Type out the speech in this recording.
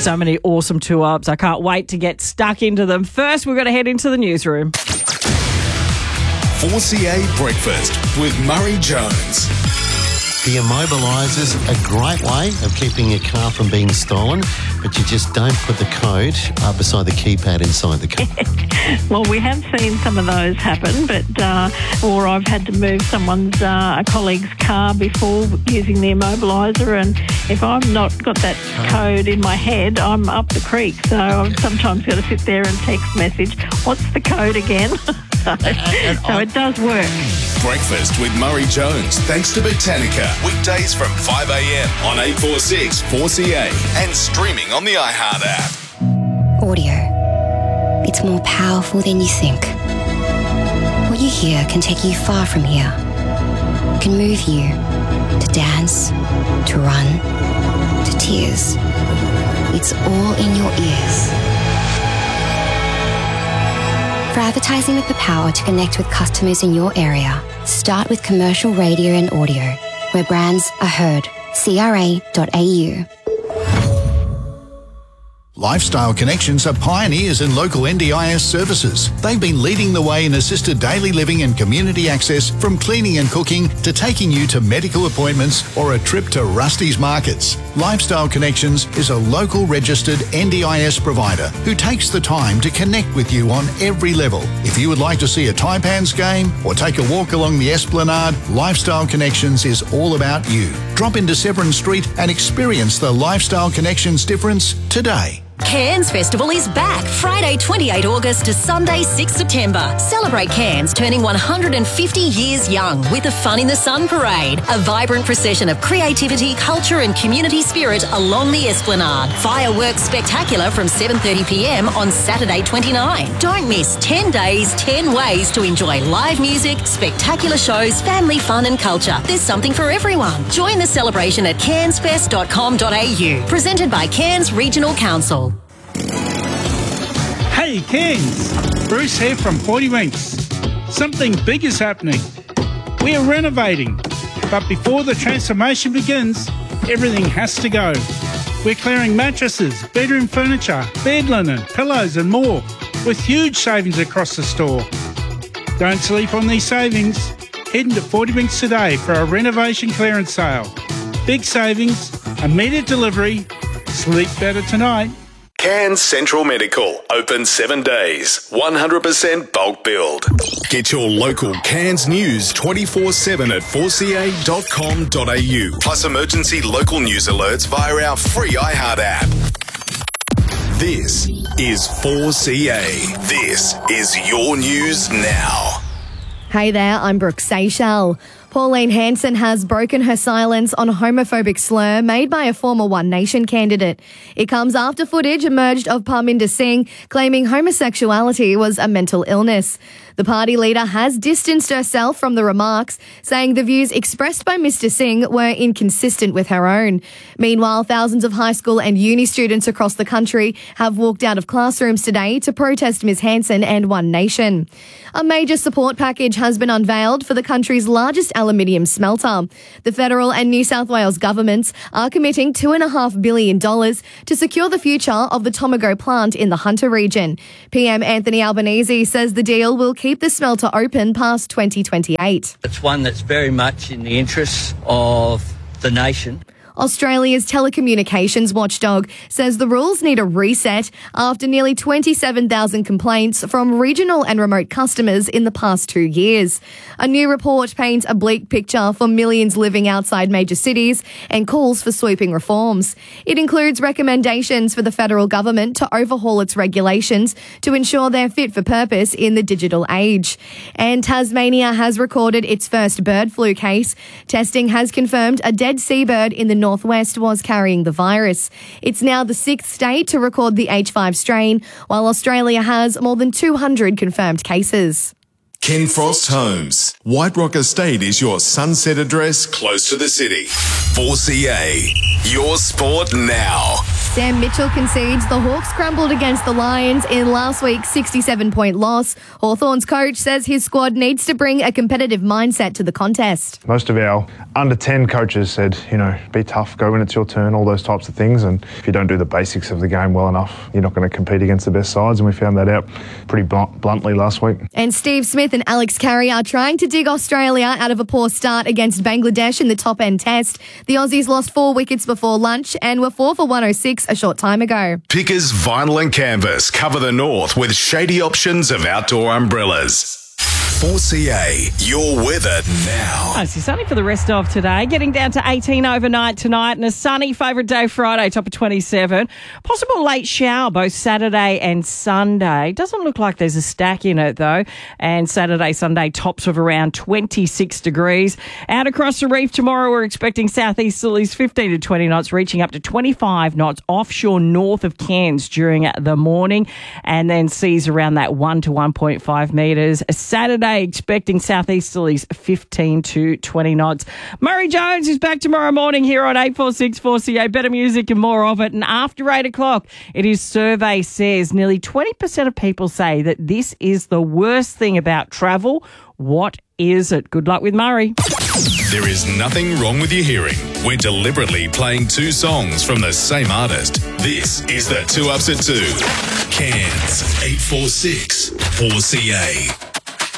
So many awesome 2-ups. I can't wait to get stuck into them. First, we're going to head into the newsroom. 4CA Breakfast with Murray Jones. The immobiliser's a great way of keeping your car from being stolen, but you just don't put the code beside the keypad inside the car. Well, we have seen some of those happen, but or I've had to move someone's a colleague's car before using the immobiliser, and if I've not got that code in my head, I'm up the creek. So I've sometimes got to sit there and text message, what's the code again? so it does work. Breakfast with Murray Jones, thanks to Botanica. Weekdays from 5 a.m. on 846 4CA and streaming on the iHeart app. Audio. It's more powerful than you think. What you hear can take you far from here. It can move you to dance, to run, to tears. It's all in your ears. For advertising with the power to connect with customers in your area, start with commercial radio and audio, where brands are heard. CRA.au. Lifestyle Connections are pioneers in local NDIS services. They've been leading the way in assisted daily living and community access, from cleaning and cooking to taking you to medical appointments or a trip to Rusty's Markets. Lifestyle Connections is a local registered NDIS provider who takes the time to connect with you on every level. If you would like to see a Taipans game or take a walk along the Esplanade, Lifestyle Connections is all about you. Drop into Severn Street and experience the Lifestyle Connections difference today. Cairns Festival is back Friday 28 August to Sunday 6 September. Celebrate Cairns turning 150 years young with the Fun in the Sun Parade, a vibrant procession of creativity, culture and community spirit along the Esplanade. Fireworks spectacular from 7:30pm on Saturday 29. Don't miss 10 days, 10 ways to enjoy live music, spectacular shows, family fun and culture. There's something for everyone. Join the celebration at cairnsfest.com.au. Presented by Cairns Regional Council. Hey Cairns, Bruce here from 40 Winks. Something big is happening. We are renovating, but before the transformation begins, everything has to go. We're clearing mattresses, bedroom furniture, bed linen, pillows and more, with huge savings across the store. Don't sleep on these savings. Head into 40 Winks today for a renovation clearance sale. Big savings, immediate delivery, sleep better tonight. Cairns Central Medical, open 7 days, 100% bulk build. Get your local Cairns news 24/7 at 4ca.com.au, plus emergency local news alerts via our free iHeart app. This is 4CA. This is your news now. Hey there, I'm Brooke Seychelles. Pauline Hanson has broken her silence on a homophobic slur made by a former One Nation candidate. It comes after footage emerged of Parminder Singh claiming homosexuality was a mental illness. The party leader has distanced herself from the remarks, saying the views expressed by Mr. Singh were inconsistent with her own. Meanwhile, thousands of high school and uni students across the country have walked out of classrooms today to protest Ms. Hanson and One Nation. A major support package has been unveiled for the country's largest aluminium smelter. The federal and New South Wales governments are committing $2.5 billion to secure the future of the Tomago plant in the Hunter region. PM Anthony Albanese says the deal will keep the smelter open past 2028. It's one that's very much in the interests of the nation. Australia's telecommunications watchdog says the rules need a reset after nearly 27,000 complaints from regional and remote customers in the past 2 years. A new report paints a bleak picture for millions living outside major cities and calls for sweeping reforms. It includes recommendations for the federal government to overhaul its regulations to ensure they're fit for purpose in the digital age. And Tasmania has recorded its first bird flu case. Testing has confirmed a dead seabird in the northwest was carrying the virus. It's now the 6th state to record the H5 strain, while Australia has more than 200 confirmed cases. Ken Frost Homes. White Rock Estate is your sunset address close to the city. 4CA. Your sport now. Sam Mitchell concedes the Hawks crumbled against the Lions in last week's 67-point loss. Hawthorn's coach says his squad needs to bring a competitive mindset to the contest. Most of our under 10 coaches said, be tough, go when it's your turn, all those types of things. And if you don't do the basics of the game well enough, you're not going to compete against the best sides. And we found that out pretty bluntly last week. And Steve Smith and Alex Carey are trying to dig Australia out of a poor start against Bangladesh in the top-end test. The Aussies lost 4 wickets before lunch and were 4 for 106 a short time ago. Pickers Vinyl and Canvas cover the north with shady options of outdoor umbrellas. 4CA, your weather now. It's sunny for the rest of today. Getting down to 18 overnight tonight and a sunny favourite day Friday, top of 27. Possible late shower both Saturday and Sunday. Doesn't look like there's a stack in it though. And Saturday, Sunday, tops of around 26 degrees. Out across the reef tomorrow, we're expecting southeasterlies 15 to 20 knots, reaching up to 25 knots offshore north of Cairns during the morning. And then seas around that 1 to 1.5 metres. Saturday, expecting southeasterlies 15 to 20 knots. Murray Jones is back tomorrow morning here on 846 4CA. Better music and more of it. And after 8 o'clock, it is Survey Says. Nearly 20% of people say that this is the worst thing about travel. What is it? Good luck with Murray. There is nothing wrong with your hearing. We're deliberately playing 2 songs from the same artist. This is the 2 Ups at 2. Cairns 846 4CA.